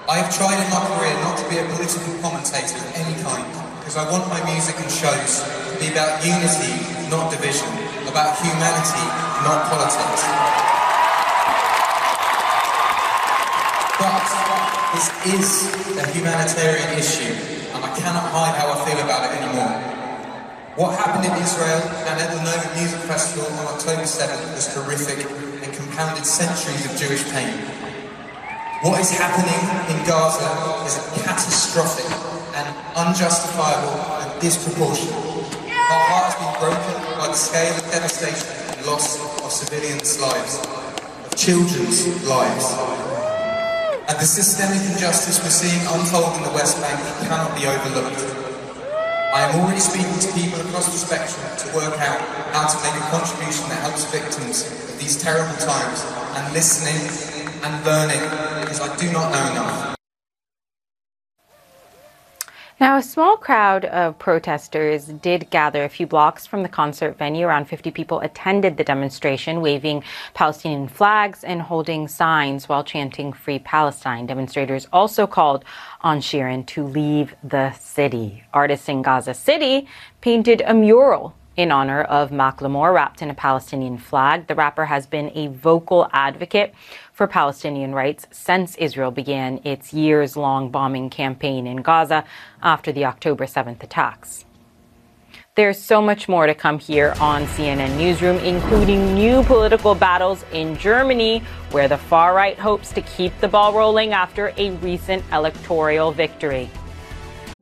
I have tried in my career not to be a political commentator of any kind, because I want my music and shows to be about unity, not division, about humanity, not politics. But this is a humanitarian issue, and I cannot hide how I feel about it anymore. What happened in Israel and at the Nova Music Festival on October 7th was horrific and compounded centuries of Jewish pain. What is happening in Gaza is catastrophic and unjustifiable and disproportionate. Our heart has been broken by the scale of devastation and loss of civilians' lives, of children's lives. And the systemic injustice we're seeing unfold in the West Bank cannot be overlooked. I am already speaking to people across the spectrum to work out how to make a contribution that helps victims of these terrible times, and listening and learning, because I do not know enough. Now, a small crowd of protesters did gather a few blocks from the concert venue. Around 50 people attended the demonstration, waving Palestinian flags and holding signs while chanting Free Palestine. Demonstrators also called on Shirin to leave the city. Artists in Gaza City painted a mural in honor of Macklemore, wrapped in a Palestinian flag. The rapper has been a vocal advocate for Palestinian rights since Israel began its years-long bombing campaign in Gaza after the October 7th attacks. There's so much more to come here on CNN Newsroom, including new political battles in Germany, where the far right hopes to keep the ball rolling after a recent electoral victory.